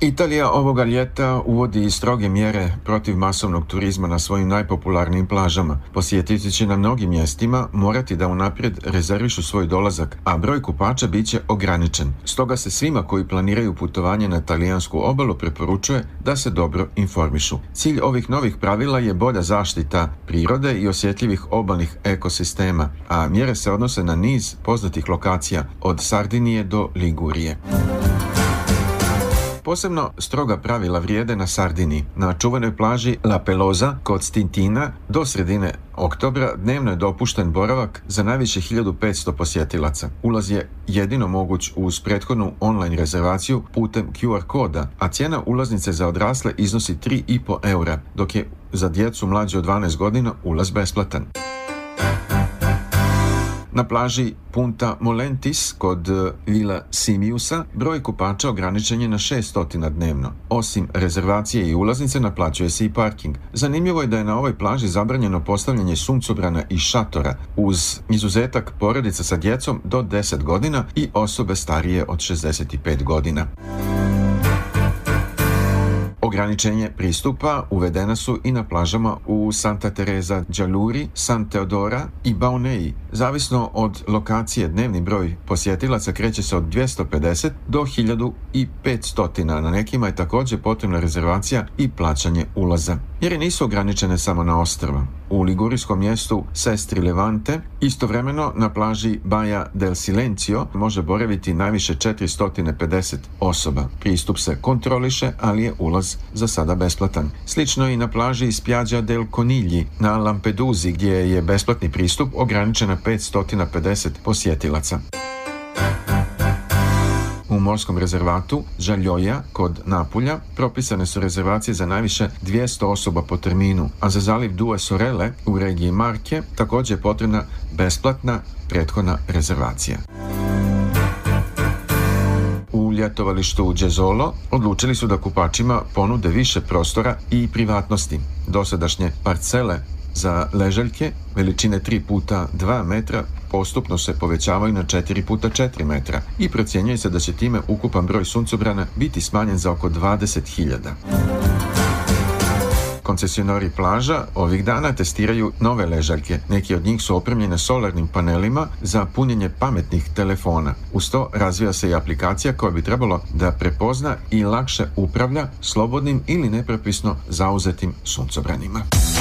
Italija ovoga ljeta uvodi stroge mjere protiv masovnog turizma na svojim najpopularnijim plažama. Posjetitelji će na mnogim mjestima morati da unaprijed rezervišu svoj dolazak, a broj kupača bit će ograničen. Stoga se svima koji planiraju putovanje na talijansku obalu preporučuje da se dobro informišu. Cilj ovih novih pravila je bolja zaštita prirode i osjetljivih obalnih ekosistema, a mjere se odnose na niz poznatih lokacija od Sardinije do Ligurije. Posebno stroga pravila vrijede na Sardiniji. Na čuvenoj plaži La Pelosa kod Stintina do sredine oktobra dnevno je dopušten boravak za najviše 1500 posjetilaca. Ulaz je jedino moguć uz prethodnu online rezervaciju putem QR koda, a cijena ulaznice za odrasle iznosi 3,5 eura, dok je za djecu mlađe od 12 godina ulaz besplatan. Na plaži Punta Molentis kod Villa Simiusa broj kupača ograničen je na 600 dnevno. Osim rezervacije i ulaznice naplaćuje se i parking. Zanimljivo je da je na ovoj plaži zabranjeno postavljanje suncobrana i šatora, uz izuzetak porodica sa djecom do 10 godina i osobe starije od 65 godina. Ograničenje pristupa uvedena su i na plažama u Santa Teresa Gialluri, San Teodora i Baunei. Zavisno od lokacije dnevni broj posjetilaca kreće se od 250 do 1500. Na nekima je također potrebna rezervacija i plaćanje ulaza. Mjere nisu ograničene samo na ostrva. U ligurijskom mjestu Sestri Levante istovremeno na plaži Baia del Silenzio može boraviti najviše 450 osoba. Pristup se kontroliše, ali je ulaz za sada besplatan. Slično i na plaži Spiaggia del Conigli na Lampedusi, gdje je besplatni pristup ograničen na 550 posjetilaca. U morskom rezervatu Žaljoja kod Napulja propisane su rezervacije za najviše 200 osoba po terminu, a za zaliv Due Sorelle u regiji Marke također je potrebna besplatna prethodna rezervacija. U ljetovalištu Jesolo odlučili su da kupačima ponude više prostora i privatnosti. Dosadašnje parcele za ležaljke veličine 3x2 metra postupno se povećavaju na 4x4 metra i procjenjuje se da će time ukupan broj suncobrana biti smanjen za oko 20.000. Koncesionari plaža ovih dana testiraju nove ležaljke. Neki od njih su opremljene solarnim panelima za punjenje pametnih telefona. Uz to razvija se i aplikacija koja bi trebalo da prepozna i lakše upravlja slobodnim ili nepropisno zauzetim suncobranima.